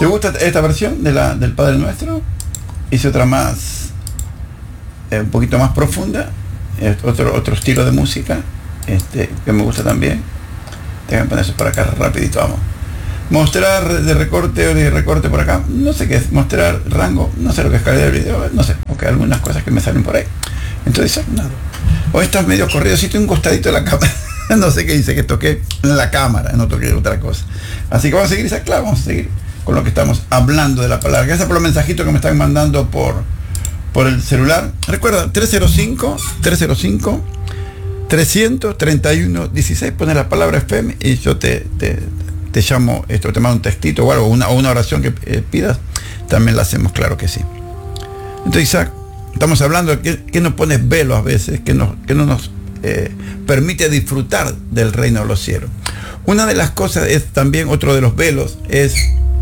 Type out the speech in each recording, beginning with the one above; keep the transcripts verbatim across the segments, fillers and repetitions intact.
¿Te gusta esta versión de la, del Padre Nuestro? Hice otra más, eh, un poquito más profunda, eh, otro, otro estilo de música, este, que me gusta también. Déjame poner eso por acá rapidito, vamos. Mostrar de recorte o de recorte por acá, no sé qué es. Mostrar rango, no sé lo que es calidad del video, no sé, porque hay algunas cosas que me salen por ahí. Entonces, nada. O estás medio corrido, si estoy un costadito de la cámara. No sé qué dice, que toqué en la cámara, no toqué otra cosa. Así que vamos a seguir, Isaac, claro, vamos a seguir con lo que estamos hablando de la palabra. Gracias por los mensajitos que me están mandando por, por el celular. Recuerda, tres cero cinco, tres cero cinco, trescientos treinta y uno dieciséis, pones la palabra F M y yo te, te, te llamo, esto, te mando un textito o algo, una, o una oración que eh, pidas, también la hacemos, claro que sí. Entonces, Isaac, estamos hablando de que, que nos pones velo a veces, que, nos, que no nos eh, permite disfrutar del reino de los cielos. Una de las cosas es también, otro de los velos, es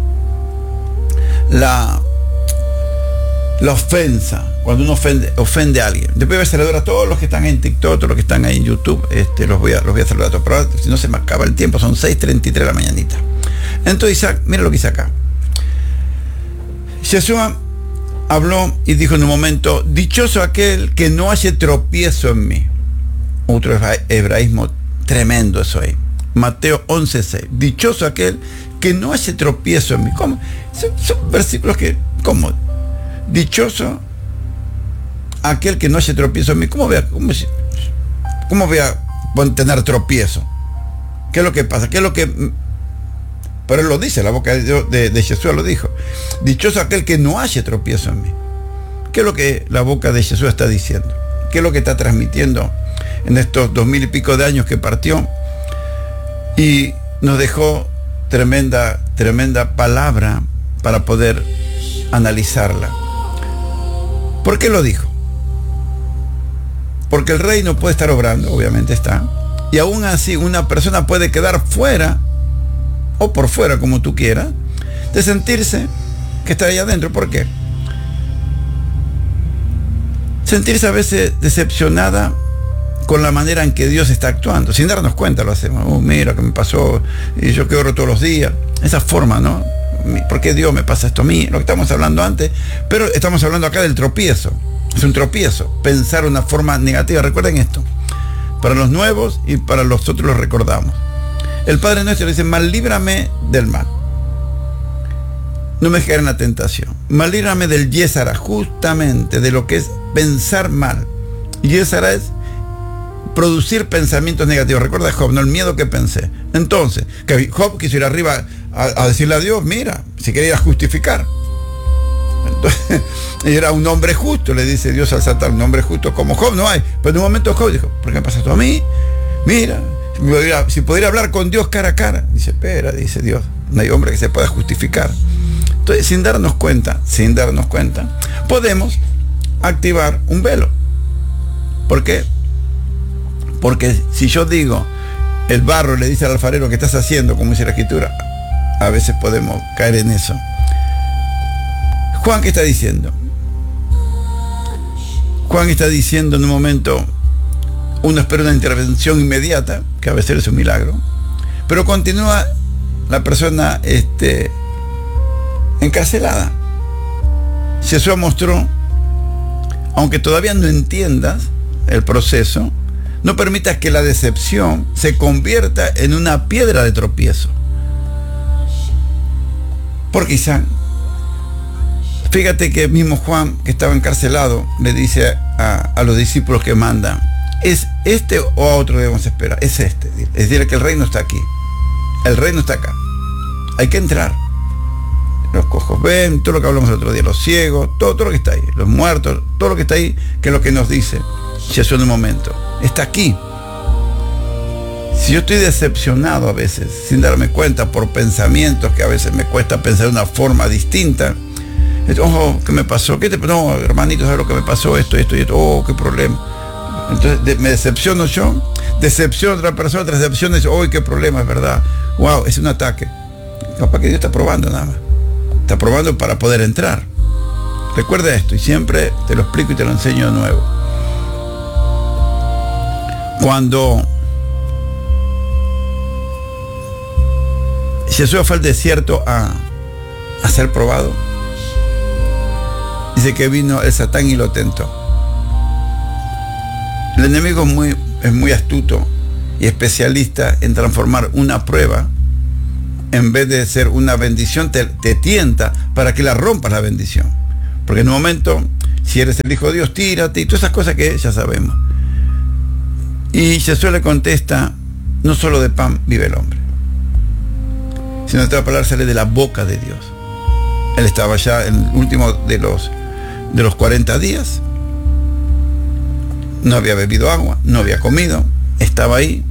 la, la ofensa, cuando uno ofende, ofende a alguien. Después voy a saludar a todos los que están en TikTok, todos los que están ahí en YouTube, este, los, voy a, los voy a saludar a todos, pero si no se me acaba el tiempo, son seis treinta y tres de la mañanita. Entonces, Isaac, mira lo que dice acá. Yeshua habló y dijo en un momento: dichoso aquel que no hace tropiezo en mí. Otro hebraísmo tremendo eso ahí. Mateo once seis. Dichoso aquel que no hace tropiezo en mí. ¿Cómo? Son, son versículos que, ¿cómo? Dichoso aquel que no hace tropiezo en mí. ¿Cómo voy a, cómo, cómo voy a tener tropiezo? ¿Qué es lo que pasa? ¿Qué es lo que...? Pero él lo dice, la boca de, de, de Jesús lo dijo. Dichoso aquel que no hace tropiezo en mí. ¿Qué es lo que la boca de Jesús está diciendo? ¿Qué es lo que está transmitiendo en estos dos mil y pico de años que partió? Y nos dejó tremenda, tremenda palabra para poder analizarla. ¿Por qué lo dijo? Porque el reino puede estar obrando, obviamente está, y aún así una persona puede quedar fuera, o por fuera, como tú quieras, de sentirse que está ahí adentro. ¿Por qué? Sentirse a veces decepcionada con la manera en que Dios está actuando, sin darnos cuenta lo hacemos. Oh, mira que me pasó, y yo que oro todos los días. Esa forma, ¿no? ¿Por qué Dios me pasa esto a mí? Lo que estamos hablando antes, pero estamos hablando acá del tropiezo. Es un tropiezo, pensar una forma negativa. Recuerden esto, para los nuevos y para los otros los recordamos. El Padre Nuestro dice: mal líbrame del mal, no me dejes en la tentación, mal líbrame del yesara, justamente de lo que es pensar mal. Yesara es producir pensamientos negativos. Recuerda a Job, no el miedo que pensé. Entonces, que Job quiso ir arriba a, a decirle a Dios: mira, si quería justificar. Entonces, era un hombre justo, le dice Dios al Satán, un hombre justo como Job no hay. Pero en un momento Job dijo: ¿por qué me pasa esto a mí? Mira, si pudiera hablar con Dios cara a cara. Dice: espera, dice Dios, no hay hombre que se pueda justificar. Entonces, sin darnos cuenta, sin darnos cuenta, podemos activar un velo. ¿Por qué? Porque si yo digo, el barro le dice al alfarero: ¿qué estás haciendo?, como dice la Escritura, a veces podemos caer en eso. Juan, ¿qué está diciendo? Juan está diciendo en un momento: uno espera una intervención inmediata, que a veces es un milagro, pero continúa la persona este, encarcelada. Jesús mostró, aunque todavía no entiendas el proceso, no permitas que la decepción se convierta en una piedra de tropiezo. Porque quizá, fíjate que mismo Juan, que estaba encarcelado, le dice a, a los discípulos que mandan: ¿es este o a otro debemos esperar? Es este. Es decir, que el reino está aquí. El reino está acá. Hay que entrar. Los cojos ven, todo lo que hablamos el otro día, los ciegos, todo, todo lo que está ahí, los muertos, todo lo que está ahí, que es lo que nos dice Jesús en un momento. Está aquí. Si yo estoy decepcionado a veces, sin darme cuenta, por pensamientos que a veces me cuesta pensar de una forma distinta, oh, ¿qué me pasó? ¿Qué te pasó? No, hermanito, ¿sabes lo que me pasó? Esto, esto y esto. Oh, qué problema. Entonces de, me decepciono yo, decepciono a otra persona, otra decepción, dice: oh, qué problema, es verdad. Wow, es un ataque. Capaz que Dios está probando nada más. Está probando para poder entrar. Recuerda esto, y siempre te lo explico y te lo enseño de nuevo. Cuando Jesús fue al desierto a, a ser probado. Dice que vino el Satán y lo tentó. El enemigo es muy, es muy astuto y especialista en transformar una prueba, en vez de ser una bendición, te, te tienta para que la rompas la bendición. Porque en un momento, si eres el Hijo de Dios, tírate y todas esas cosas que ya sabemos. Y Jesús le contesta, no solo de pan vive el hombre, sino que la palabra sale de la boca de Dios. Él estaba ya en el último de los, de los cuarenta días, no había bebido agua, no había comido, estaba ahí,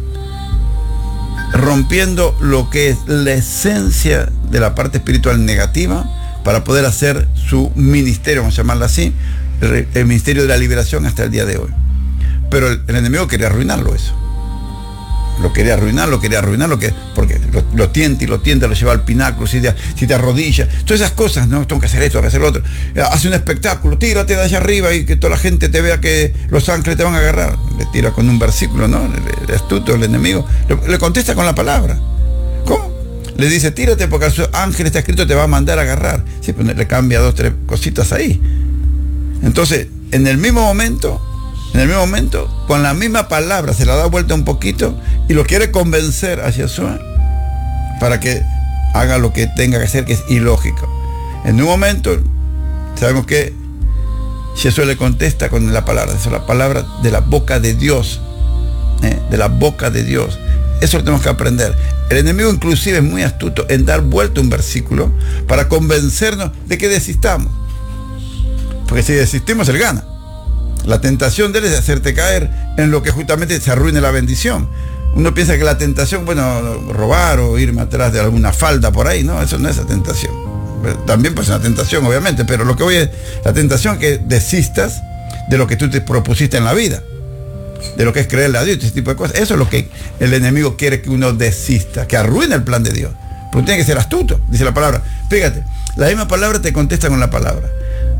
rompiendo lo que es la esencia de la parte espiritual negativa para poder hacer su ministerio, vamos a llamarlo así, el, el ministerio de la liberación hasta el día de hoy. Pero el, el enemigo quería arruinarlo eso. Lo quería arruinar, lo quería arruinar, lo que, porque lo, lo tienta y lo tienta, lo lleva al pináculo, si te, si te arrodillas, todas esas cosas, no, tengo que hacer esto, tengo que hacer lo otro. Hace un espectáculo, tírate de allá arriba y que toda la gente te vea que los ángeles te van a agarrar. Le tira con un versículo, ¿no? El, el astuto, el enemigo, le, le contesta con la palabra. ¿Cómo? Le dice, tírate porque el ángel está escrito, te va a mandar a agarrar. Sí, pues le cambia dos, tres cositas ahí. Entonces, en el mismo momento, en el mismo momento, con la misma palabra, se la da vuelta un poquito y lo quiere convencer a Jesús para que haga lo que tenga que hacer, que es ilógico. En un momento, sabemos que Jesús le contesta con la palabra, eso, la palabra de la boca de Dios, ¿eh? de la boca de Dios. Eso lo tenemos que aprender. El enemigo inclusive es muy astuto en dar vuelta un versículo para convencernos de que desistamos. Porque si desistimos, él gana. La tentación de él es hacerte caer en lo que justamente se arruine la bendición. Uno piensa que la tentación, bueno, robar o irme atrás de alguna falda por ahí, no, eso no es la tentación. También pues es una tentación, obviamente, pero lo que voy es la tentación que desistas de lo que tú te propusiste en la vida, de lo que es creerle a Dios, ese tipo de cosas. Eso es lo que el enemigo quiere que uno desista, que arruine el plan de Dios. Pero tiene que ser astuto, dice la palabra. Fíjate, la misma palabra te contesta con la palabra.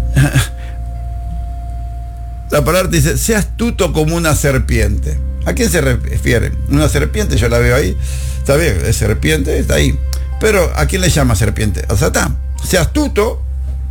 La palabra dice, sea astuto como una serpiente. ¿A quién se refiere? Una serpiente, yo la veo ahí, está bien, es serpiente, está ahí. Pero ¿a quién le llama serpiente? A Satán. Sea astuto.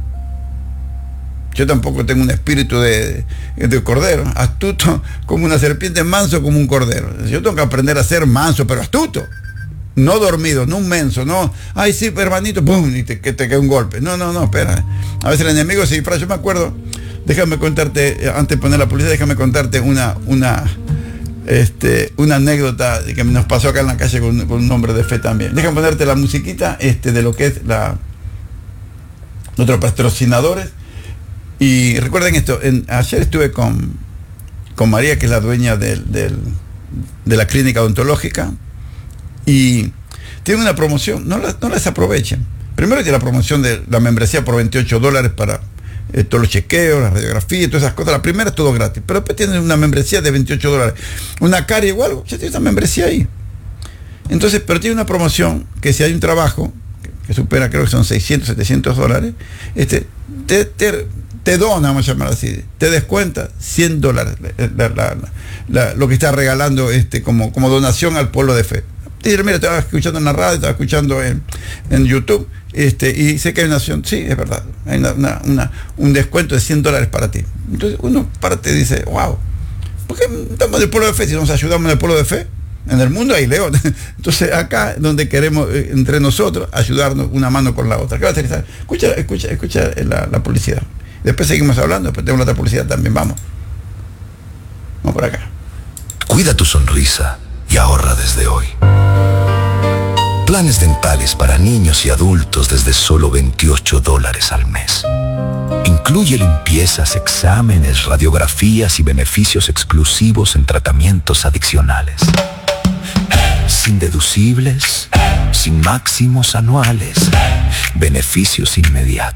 Yo tampoco tengo un espíritu de, de cordero. Astuto como una serpiente, manso como un cordero. Yo tengo que aprender a ser manso, pero astuto. No dormido, no un menso, no, ay sí, hermanito, pum, y te, que te cae un golpe. No, no, no, espera. A veces el enemigo se disfraza. Yo me acuerdo, déjame contarte, antes de poner la publicidad, déjame contarte una, una, este, una anécdota que nos pasó acá en la calle con, con un hombre de fe también. Déjame ponerte la musiquita este, de lo que es la nuestros patrocinadores. Y recuerden esto, en, ayer estuve con, con María, que es la dueña del, del, de la clínica odontológica, y tiene una promoción, no la, no la desaprovechen. Primero tiene la promoción de la membresía por veintiocho dólares para eh, todos los chequeos, las radiografías, todas esas cosas. La primera es todo gratis, pero después tienen una membresía de veintiocho dólares. Una carie igual, ya tiene esa membresía ahí. Entonces, pero tiene una promoción que si hay un trabajo que, que supera, creo que son seiscientos, setecientos dólares, este, te, te, te dona, vamos a llamar así, te descuenta cien dólares la, la, la, la, lo que está regalando este, como, como donación al pueblo de fe. Dice, mira, estaba escuchando en la radio, estaba escuchando en, en YouTube, este, y sé que hay una acción, sí, es verdad, hay una, una, una, un descuento de cien dólares para ti. Entonces uno parte y dice, wow, ¿por qué estamos del pueblo de fe si nos ayudamos en el pueblo de fe? En el mundo hay león. Entonces acá donde queremos, eh, entre nosotros, ayudarnos una mano con la otra. ¿Qué va a hacer? Escucha, escucha, escucha la, la publicidad. Después seguimos hablando, después tenemos la otra publicidad también, vamos. Vamos por acá. Cuida tu sonrisa y ahorra desde hoy. Planes dentales para niños y adultos desde solo veintiocho dólares al mes. Incluye limpiezas, exámenes, radiografías y beneficios exclusivos en tratamientos adicionales. Sin deducibles, sin máximos anuales, beneficios inmediatos.